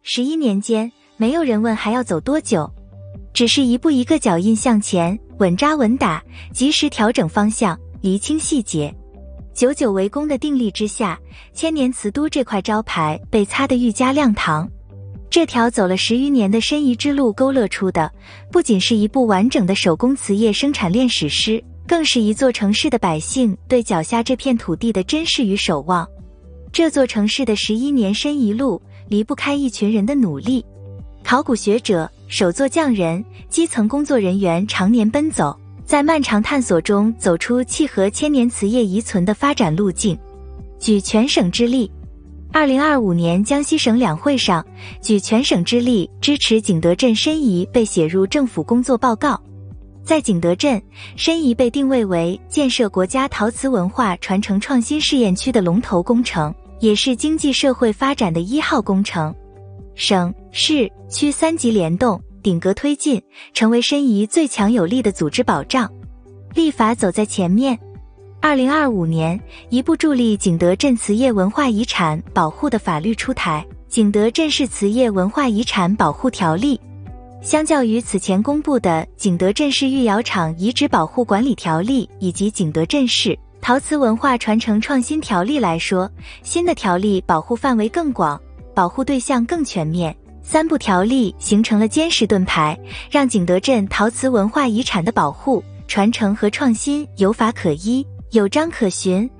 11年间，没有人问还要走多久，只是一步一个脚印向前，稳扎稳打，及时调整方向，厘清细节。久久为功的定力之下，千年瓷都这块招牌被擦得愈加亮堂。这条走了10余年的申遗之路勾勒出的，不仅是一部完整的手工瓷业生产链史诗，更是一座城市的百姓对脚下这片土地的珍视与守望。这座城市的11年申遗路，离不开一群人的努力。考古学者、手作匠人、基层工作人员常年奔走，在漫长探索中走出契合千年瓷业遗存的发展路径。举全省之力，2025年江西省两会上，举全省之力支持景德镇申遗被写入政府工作报告。在景德镇，申遗被定位为建设国家陶瓷文化传承创新试验区的龙头工程，也是经济社会发展的1号工程。省、市、区3级联动，顶格推进，成为申遗最强有力的组织保障。立法走在前面。2025年，一部助力景德镇瓷业文化遗产保护的法律出台，《景德镇市瓷业文化遗产保护条例》。相较于此前公布的《景德镇市御窑厂遗址保护管理条例》以及《景德镇市陶瓷文化传承创新条例》来说，新的条例保护范围更广，保护对象更全面。3部条例形成了坚实盾牌，让景德镇陶瓷文化遗产的保护、传承和创新有法可依、有章可循，